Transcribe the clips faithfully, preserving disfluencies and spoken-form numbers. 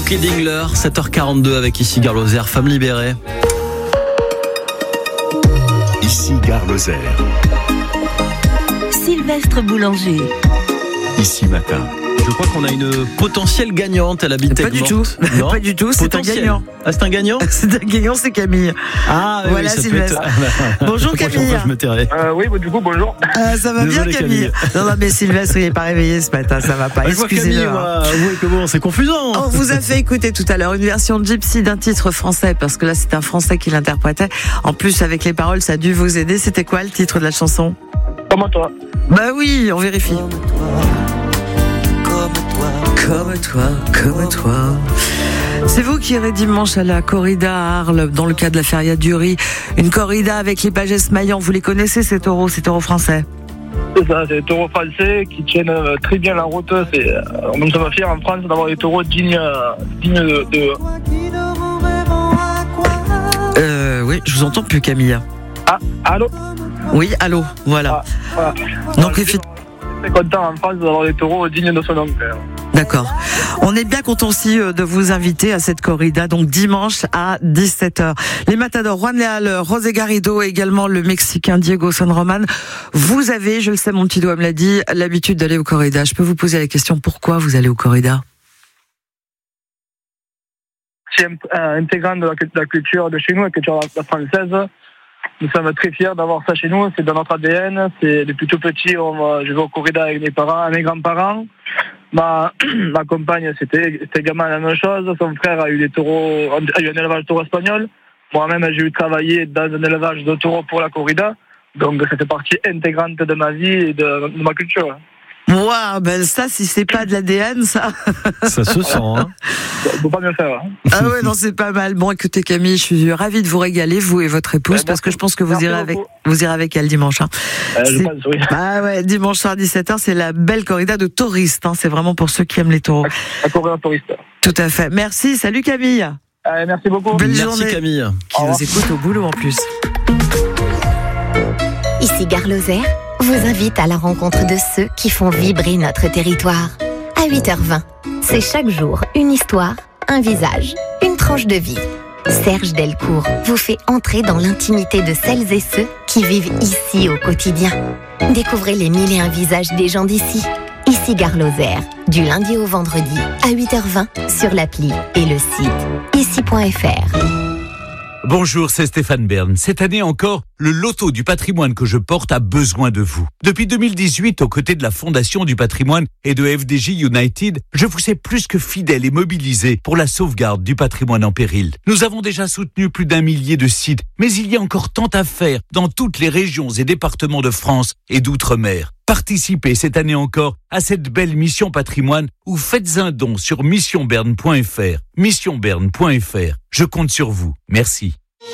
Brooklyn Dingler, sept heures quarante-deux avec ici Gare Lozère, femme libérée. Ici Gare Lozère. Sylvestre Boulanger. Ici Matin. Je crois qu'on a une potentielle gagnante, elle habite Pas du Aigues-Mortes. tout, Non pas du tout, c'est un Potentiel. gagnant. Ah, c'est un gagnant C'est un gagnant, c'est Camille. Ah, oui, Voilà, oui, ça peut Sylvestre. être- Bonjour, La prochaine Camille. fois, je me tairai. Euh, oui, bah, du coup, bonjour. Ah, ça va Désolé, bien Camille. Camille. Non, non, mais Sylvestre, il n'est pas réveillé ce matin, ça va pas. Ah, je vois Camille, Excusez-le. hein. moi, avouez que bon, c'est confusant. On vous a fait écouter tout à l'heure une version Gypsy d'un titre français, parce que là c'est un français qui l'interprétait. En plus, avec les paroles, ça a dû vous aider. C'était quoi le titre de la chanson? Comment toi? Bah oui, on vérifie. Comme toi, comme toi. C'est vous qui irez dimanche à la corrida à Arles, dans le cadre de la Feria du Riz. Une corrida avec les pages maillants. Vous les connaissez, ces taureaux, ces taureaux français? C'est ça, c'est des taureaux français qui tiennent euh, très bien la route. C'est, euh, on ça va fier en France d'avoir des taureaux dignes, euh, dignes de, de... Euh, oui, je vous entends plus, Camille. Ah, allô? Oui, allô, voilà. Ah, voilà. Donc, Alors, effi- je suis très content en France d'avoir des taureaux dignes de son nom. D'accord. On est bien content aussi euh, de vous inviter à cette corrida, donc dimanche à dix-sept heures. Les matadors Juan Leal, José Garrido et également le Mexicain Diego San Roman. Vous avez, je le sais, mon petit doigt me l'a dit, l'habitude d'aller au corrida. Je peux vous poser la question, pourquoi vous allez au corrida? C'est euh, intégrant de la, de la culture de chez nous, la culture la française. Nous sommes très fiers d'avoir ça chez nous. C'est dans notre A D N. C'est depuis tout petit, on va, je vais au corrida avec mes parents, mes grands-parents. Ma, ma compagne, c'était, c'était également la même chose. Son frère a eu des taureaux, a eu un élevage de taureaux espagnol. Moi-même, j'ai eu travaillé dans un élevage de taureaux pour la corrida. Donc, ça fait partie intégrante de ma vie et de, de ma culture. Wow, ben ça, si c'est pas de l'A D N, ça. Ça se sent, hein. On peut pas mieux faire. Hein. Ah ouais, non, c'est pas mal. Bon, écoutez, Camille, je suis ravie de vous régaler, vous et votre épouse, Ouais, parce que je pense que vous merci irez avec, beaucoup. vous irez avec elle dimanche, hein. Euh, je C'est- pense, oui. Ah ouais, dimanche soir dix-sept heures, c'est la belle corrida de touristes, hein. C'est vraiment pour ceux qui aiment les taureaux. La corrida touriste. Tout à fait. Merci. Salut Camille. Allez, merci beaucoup. Belle Merci journée. Camille. Qui nous écoute au boulot en plus. Ici Gare Lozère vous invite à la rencontre de ceux qui font vibrer notre territoire. À huit heures vingt, c'est chaque jour une histoire, un visage, une tranche de vie. Serge Delcourt vous fait entrer dans l'intimité de celles et ceux qui vivent ici au quotidien. Découvrez les mille et un visages des gens d'ici. Ici Gare Lozère, du lundi au vendredi à huit heures vingt sur l'appli et le site ici point f r. Bonjour, c'est Stéphane Bern. Cette année encore, le loto du patrimoine que je porte a besoin de vous. Depuis deux mille dix-huit, aux côtés de la Fondation du patrimoine et de F D J United, je vous sais plus que fidèle et mobilisé pour la sauvegarde du patrimoine en péril. Nous avons déjà soutenu plus d'un millier de sites, mais il y a encore tant à faire dans toutes les régions et départements de France et d'outre-mer. Participez cette année encore à cette belle mission patrimoine ou faites un don sur mission bern point f r. mission bern point f r. Je compte sur vous. Merci.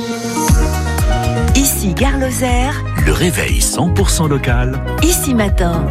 Ici Gare Lozère, Le réveil cent pour cent local. ici Matin.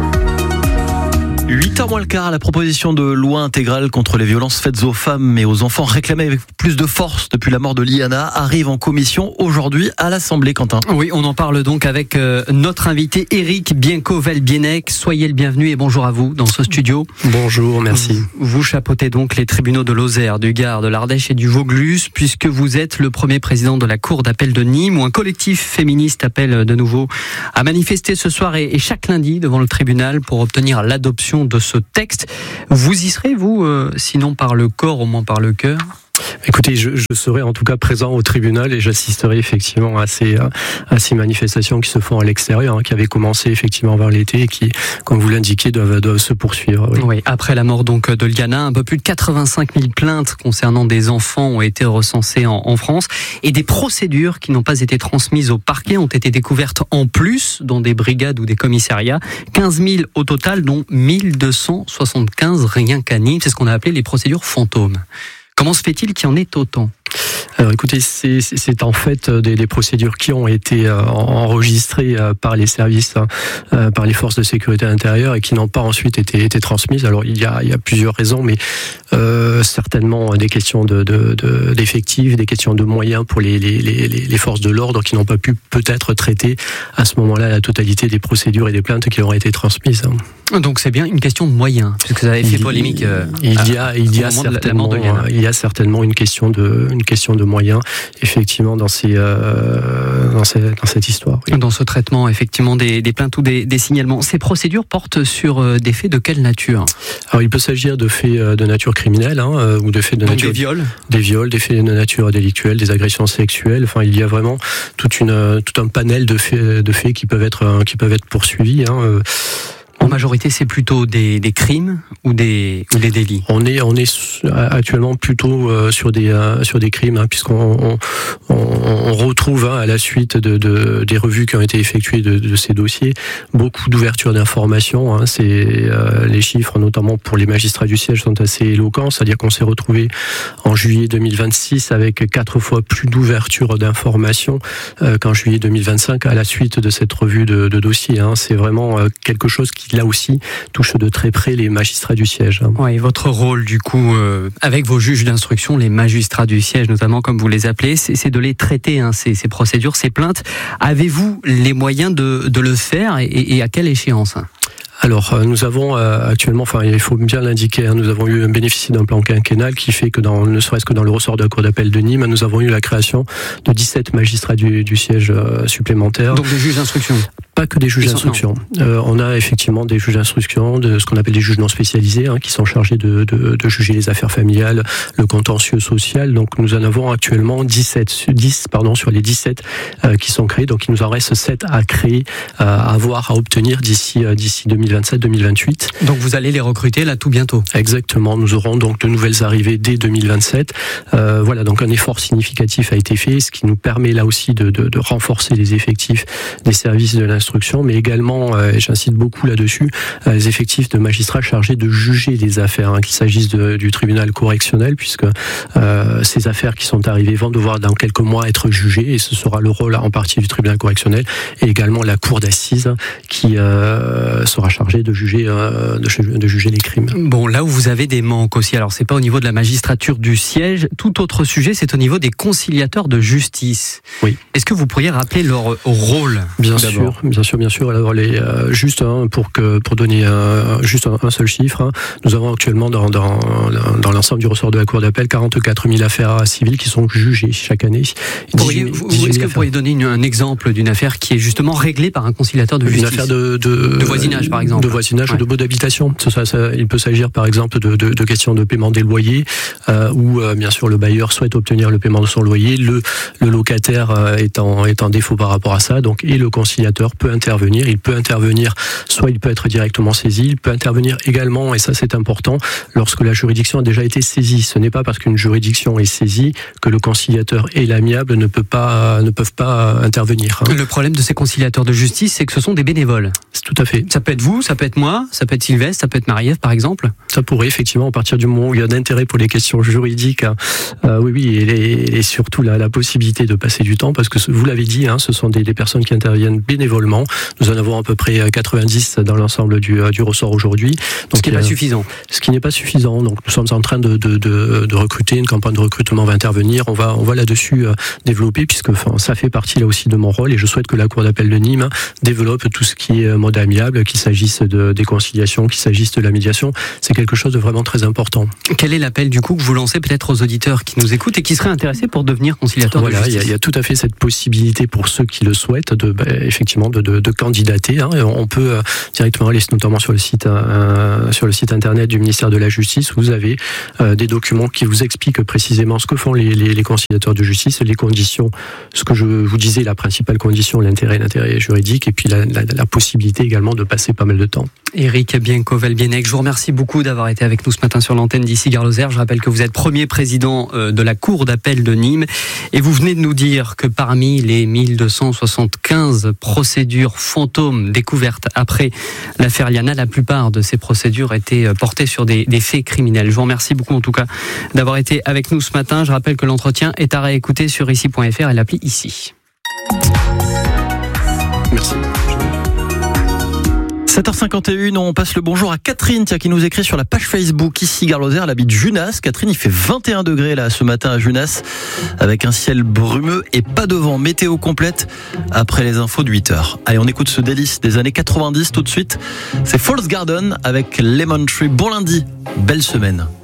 huit heures moins le quart, la proposition de loi intégrale contre les violences faites aux femmes et aux enfants réclamée avec plus de force depuis la mort de Liana arrive en commission aujourd'hui à l'Assemblée, Quentin. Oui, on en parle donc avec euh, notre invité Éric Bienco-Velbienec. Soyez le bienvenu et bonjour à vous dans ce studio. Bonjour, merci. Vous, vous chapeautez donc les tribunaux de Lozère, du Gard, de l'Ardèche et du Vaucluse, puisque vous êtes le premier président de la Cour d'appel de Nîmes, où un collectif féministe appelle de nouveau à manifester ce soir et, et chaque lundi devant le tribunal pour obtenir l'adoption de ce texte. Vous y serez, vous, euh, sinon par le corps, au moins par le cœur? Écoutez, je, je serai en tout cas présent au tribunal et j'assisterai effectivement à ces, à ces manifestations qui se font à l'extérieur, hein, qui avaient commencé effectivement vers l'été et qui, comme vous l'indiquez, doivent, doivent se poursuivre. Oui. Oui, après la mort donc de Liana, un peu plus de quatre-vingt-cinq mille plaintes concernant des enfants ont été recensées en, en France et des procédures qui n'ont pas été transmises au parquet ont été découvertes en plus dans des brigades ou des commissariats. quinze mille au total, dont mille deux cent soixante-quinze rien qu'à Nîmes. C'est ce qu'on a appelé les procédures fantômes. Comment se fait-il qu'il y en ait autant ? Alors écoutez, c'est, c'est en fait des, des procédures qui ont été euh, enregistrées euh, par les services, euh, par les forces de sécurité intérieure et qui n'ont pas ensuite été, été transmises. Alors il y a, il y a plusieurs raisons, mais euh, certainement des questions de, de, de, d'effectifs, des questions de moyens pour les, les, les, les forces de l'ordre qui n'ont pas pu peut-être traiter à ce moment-là la totalité des procédures et des plaintes qui leur ont été transmises. Donc c'est bien une question de moyens, puisque ça avait fait polémique. Euh, il y a, il y a certainement, il y a certainement une question de, une question de moyens, effectivement, dans ces, euh, dans, ces, dans cette histoire. Oui. Dans ce traitement, effectivement, des, des plaintes ou des, des signalements. Ces procédures portent sur euh, des faits de quelle nature ? Alors il peut s'agir de faits de nature criminelle, hein, euh, ou de faits de Donc nature des viols, des viols, des faits de nature délictuelle, des agressions sexuelles. Enfin, il y a vraiment toute une, tout un panel de faits, de faits qui peuvent être, qui peuvent être poursuivis. Hein, euh, En majorité, c'est plutôt des, des crimes ou des, ou des délits. On est, on est actuellement plutôt euh, sur des, euh, sur des crimes, hein, puisqu'on on, on, on retrouve hein, à la suite de, de, des revues qui ont été effectuées de, de ces dossiers beaucoup d'ouverture d'informations. Hein, c'est euh, les chiffres, notamment pour les magistrats du siège, sont assez éloquents. C'est-à-dire qu'on s'est retrouvé en juillet deux mille vingt-six avec quatre fois plus d'ouverture d'informations euh, qu'en juillet deux mille vingt-cinq à la suite de cette revue de, de dossiers. Hein. C'est vraiment euh, quelque chose qui là aussi touche de très près les magistrats du siège. Oui, votre rôle du coup, euh, avec vos juges d'instruction, les magistrats du siège notamment, comme vous les appelez, c'est, c'est de les traiter, hein, ces, ces procédures, ces plaintes. Avez-vous les moyens de, de le faire et, et à quelle échéance ? Alors, nous avons euh, actuellement, enfin, il faut bien l'indiquer, hein, nous avons eu bénéficié d'un plan quinquennal qui fait que, dans, ne serait-ce que dans le ressort de la Cour d'appel de Nîmes, nous avons eu la création de dix-sept magistrats du, du siège euh, supplémentaires. Donc des juges d'instruction ? Pas que des juges d'instruction. Euh, on a effectivement des juges d'instruction, de ce qu'on appelle des juges non spécialisés, hein, qui sont chargés de, de, de juger les affaires familiales, le contentieux social. Donc nous en avons actuellement dix-sept, dix pardon, sur les dix-sept euh, qui sont créés. Donc il nous en reste sept à créer, euh, à avoir, à obtenir d'ici euh, d'ici deux mille vingt-sept deux mille vingt-huit. Donc vous allez les recruter là tout bientôt. Exactement. Nous aurons donc de nouvelles arrivées dès deux mille vingt-sept. Euh, voilà, donc un effort significatif a été fait, ce qui nous permet là aussi de, de, de renforcer les effectifs des services de l'instruction, mais également, euh, et j'insiste beaucoup là-dessus, euh, les effectifs de magistrats chargés de juger les affaires, hein, qu'il s'agisse de, du tribunal correctionnel, puisque euh, ces affaires qui sont arrivées vont devoir dans quelques mois être jugées, et ce sera le rôle en partie du tribunal correctionnel, et également la cour d'assises qui euh, sera chargée de juger, euh, de, de juger les crimes. Bon, là où vous avez des manques aussi, alors c'est pas au niveau de la magistrature du siège, tout autre sujet, c'est au niveau des conciliateurs de justice. Oui. Est-ce que vous pourriez rappeler leur rôle ? Bien sûr, bien sûr, bien sûr. Alors les euh, juste hein, pour que pour donner euh, juste un, un seul chiffre, hein, nous avons actuellement dans dans dans l'ensemble du ressort de la Cour d'appel quarante-quatre mille affaires civiles qui sont jugées chaque année. Pourriez, vous, est-ce que vous pourriez donner une, un exemple d'une affaire qui est justement réglée par un conciliateur de justice ? Une affaire de de, de voisinage par exemple. De voisinage, ouais. Ou de baux d'habitation. Ça, ça, ça, il peut s'agir par exemple de de, de questions de paiement des loyers, euh, où euh, bien sûr le bailleur souhaite obtenir le paiement de son loyer, le le locataire euh, est en est en défaut par rapport à ça, donc et le conciliateur peut intervenir. Il peut intervenir, soit il peut être directement saisi, il peut intervenir également, et ça c'est important, lorsque la juridiction a déjà été saisie. Ce n'est pas parce qu'une juridiction est saisie que le conciliateur et l'amiable ne peut pas, ne peuvent pas intervenir. Le problème de ces conciliateurs de justice, c'est que ce sont des bénévoles. C'est tout à fait. Ça peut être vous, ça peut être moi, ça peut être Sylvestre, ça peut être Marie-Ève par exemple. Ça pourrait effectivement, à partir du moment où il y a d'intérêt pour les questions juridiques, euh, oui, oui, et, les, et surtout la, la possibilité de passer du temps, parce que vous l'avez dit, hein, ce sont des, des personnes qui interviennent bénévolement. Nous en avons à peu près quatre-vingt-dix dans l'ensemble du, du ressort aujourd'hui. Donc, ce qui n'est pas suffisant. Ce qui n'est pas suffisant. Donc nous sommes en train de, de, de, de recruter, une campagne de recrutement va intervenir. On va, on va là-dessus développer, puisque enfin, ça fait partie là aussi de mon rôle, et je souhaite que la Cour d'appel de Nîmes développe tout ce qui est mode amiable, qu'il s'agisse de des conciliations, qu'il s'agisse de la médiation. C'est quelque chose de vraiment très important. Quel est l'appel du coup que vous lancez peut-être aux auditeurs qui nous écoutent et qui seraient intéressés pour devenir conciliateur voilà, de justice ? Il y, a, il y a tout à fait cette possibilité pour ceux qui le souhaitent de, bah, effectivement, de, de, de candidater. Hein. On peut euh, directement aller notamment sur le site, euh, sur le site internet du ministère de la Justice. Où vous avez euh, des documents qui vous expliquent précisément ce que font les, les, les conciliateurs de justice, les conditions, ce que je vous disais, la principale condition, l'intérêt, l'intérêt juridique, et puis la, la, la possibilité également de passer pas mal de temps. Éric Biencovel-Bienec, je vous remercie beaucoup d'avoir été avec nous ce matin sur l'antenne d'Ici Gare Lozère. Je rappelle que vous êtes premier président de la Cour d'appel de Nîmes et vous venez de nous dire que parmi les mille deux cent soixante-quinze procédures procédures fantômes découvertes après l'affaire Liana. La plupart de ces procédures étaient portées sur des, des faits criminels. Je vous remercie beaucoup en tout cas d'avoir été avec nous ce matin. Je rappelle que l'entretien est à réécouter sur ici point f r et l'appli Ici. Merci. sept heures cinquante et une, on passe le bonjour à Catherine, tiens, qui nous écrit sur la page Facebook Ici Gare Lozère, elle habite Junas. Catherine, il fait vingt et un degrés là ce matin à Junas, avec un ciel brumeux et pas de vent. Météo complète après les infos de huit heures. Allez, on écoute ce délice des années quatre-vingt-dix tout de suite. C'est False Garden avec Lemon Tree. Bon lundi, belle semaine.